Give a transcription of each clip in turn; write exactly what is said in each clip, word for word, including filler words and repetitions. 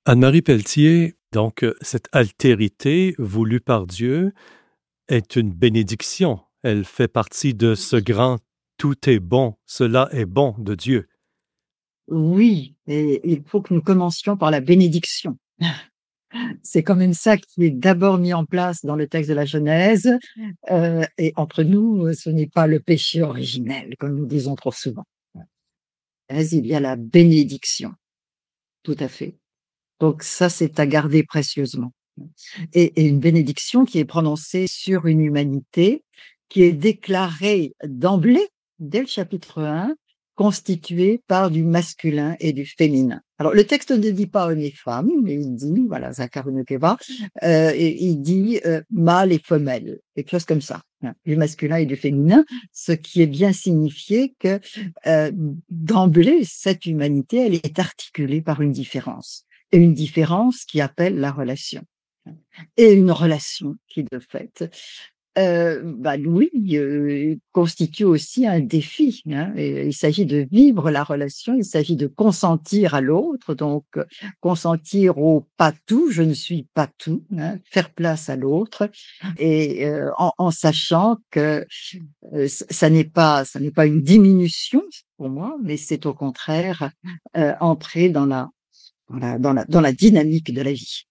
Anne-Marie Pelletier, donc euh, cette altérité voulue par Dieu est une bénédiction. Elle fait partie de ce grand tout est bon, cela est bon de Dieu. Oui, et il faut que nous commencions par la bénédiction. C'est quand même ça qui est d'abord mis en place dans le texte de la Genèse. Euh, et entre nous, ce n'est pas le péché originel, comme nous disons trop souvent. Mais il y a la bénédiction, tout à fait. Donc ça, c'est à garder précieusement. Et, et une bénédiction qui est prononcée sur une humanité qui est déclarée d'emblée, dès le chapitre un, constituée par du masculin et du féminin. Alors, le texte ne dit pas homme et femme, mais il dit, voilà, Zachar Nukeva, euh, et il dit euh, mâle et femelle, quelque chose comme ça, hein, du masculin et du féminin, ce qui est bien signifié que euh, d'emblée, cette humanité, elle est articulée par une différence, et une différence qui appelle la relation et une relation qui, de fait, euh, bah, oui, euh, constitue aussi un défi. Hein, et il s'agit de vivre la relation, il s'agit de consentir à l'autre, donc euh, consentir au pas tout, je ne suis pas tout, hein, faire place à l'autre, et euh, en, en sachant que euh, ça n'est pas, ça n'est pas une diminution pour moi, mais c'est au contraire euh, entrer dans la, dans la, dans la, dans la dynamique de la vie.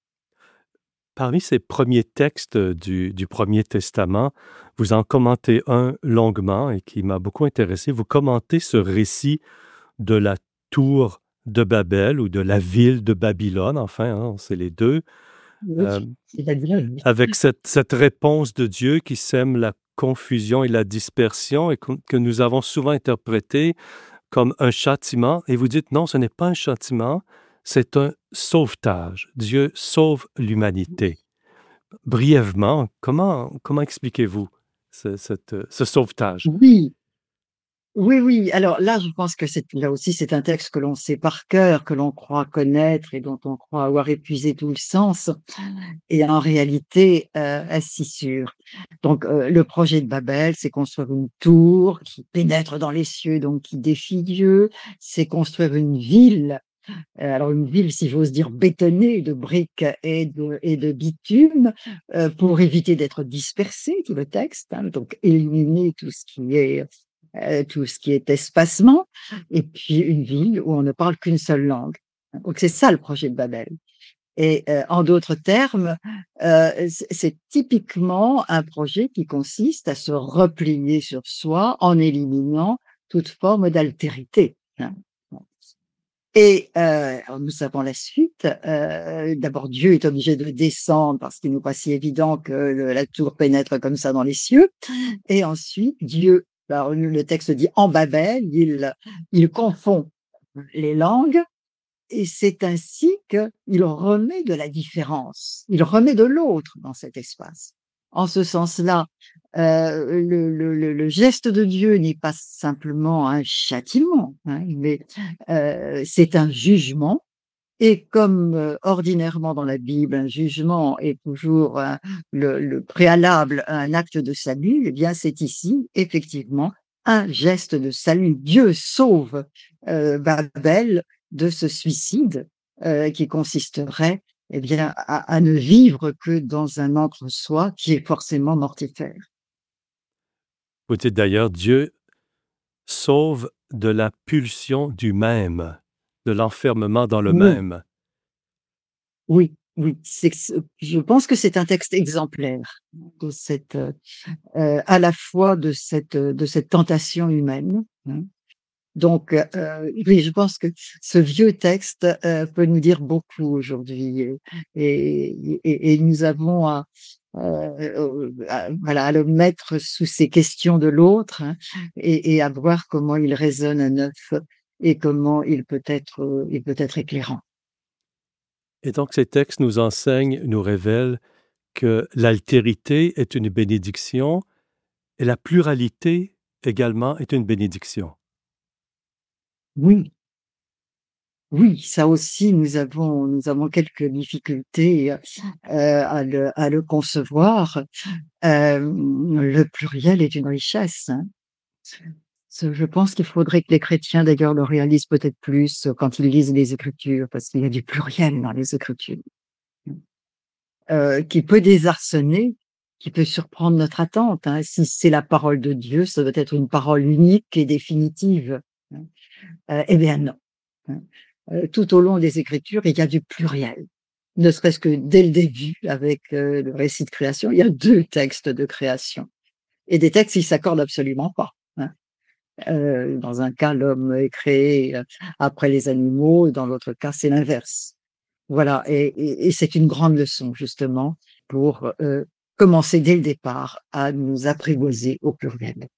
Parmi ces premiers textes du, du Premier Testament, vous en commentez un longuement et qui m'a beaucoup intéressé. Vous commentez ce récit de la tour de Babel ou de la ville de Babylone, enfin, hein, c'est les deux, euh, Oui, c'est Babylone, oui. avec cette, cette réponse de Dieu qui sème la confusion et la dispersion et que, que nous avons souvent interprété comme un châtiment. Et vous dites, non, ce n'est pas un châtiment, c'est un sauvetage. Dieu sauve l'humanité. Brièvement, comment, comment expliquez-vous ce, cette, ce sauvetage? Oui, oui, oui. Alors là, je pense que c'est là aussi, c'est un texte que l'on sait par cœur, que l'on croit connaître et dont on croit avoir épuisé tout le sens. Et en réalité, euh, ainsi sûr. Donc, euh, le projet de Babel, c'est construire une tour qui pénètre dans les cieux, donc qui défie Dieu. C'est construire une ville. Euh, alors une ville, si j'ose dire, bétonnée de briques et de, et de bitume, euh, pour éviter d'être dispersé, tout le texte, hein, donc éliminer tout ce qui est euh, tout ce qui est espacement, et puis une ville où on ne parle qu'une seule langue. Donc c'est ça le projet de Babel. Et euh, en d'autres termes, euh, c'est c'est typiquement un projet qui consiste à se replier sur soi en éliminant toute forme d'altérité, hein. Et euh, alors nous savons la suite. Euh, d'abord, Dieu est obligé de descendre parce qu'il n'est pas si évident que le- la tour pénètre comme ça dans les cieux. Et ensuite, Dieu, alors le texte dit en Babel, il, il confond les langues et c'est ainsi qu'il remet de la différence, il remet de l'autre dans cet espace. En ce sens-là, euh, le, le, le, le geste de Dieu n'est pas simplement un châtiment, hein, mais euh, c'est un jugement. Et comme euh, ordinairement dans la Bible, un jugement est toujours euh, le, le préalable à un acte de salut, eh bien c'est ici effectivement un geste de salut. Dieu sauve euh, Babel de ce suicide euh, qui consisterait eh bien à, à ne vivre que dans un entre-soi qui est forcément mortifère. Vous dites d'ailleurs, Dieu sauve de la pulsion du même, de l'enfermement dans le Oui, même. oui, oui. C'est, je pense que c'est un texte exemplaire de cette, euh, à la fois de cette, de cette tentation humaine, hein. Donc, euh, oui, je pense que ce vieux texte euh, peut nous dire beaucoup aujourd'hui, et, et, et- et nous avons à, euh, à- voilà, à le mettre sous ces questions de l'autre, hein, et, et à voir comment il résonne à neuf et comment il peut être, euh, il peut être éclairant. Et donc ces textes nous enseignent, nous révèlent que l'altérité est une bénédiction et la pluralité également est une bénédiction. Oui, oui, ça aussi, nous avons, nous avons quelques difficultés euh, à le, à le concevoir. Euh, le pluriel est une richesse, hein. Ce je pense qu'il faudrait que les chrétiens, d'ailleurs, le réalisent peut-être plus, heu, quand ils lisent les Écritures, parce qu'il y a du pluriel dans les Écritures. Mmh. Heu, qui peut désarçonner, qui peut surprendre notre attente, hein. Si c'est la parole de Dieu, ça doit être une parole unique et définitive, hein. Heu, eh bien non, hein. Heu, tout au long des Écritures, il y a du pluriel. Ne serait-ce que dès le début avec, heu, le récit de création, il y a deux textes de création et des textes qui s'accordent absolument pas, hein. Heu, dans un cas, l'homme est créé, heu, après les animaux, dans l'autre cas, c'est l'inverse. Voilà et et et c'est une grande leçon justement pour, heu, commencer dès le départ à nous apprivoiser au pluriel.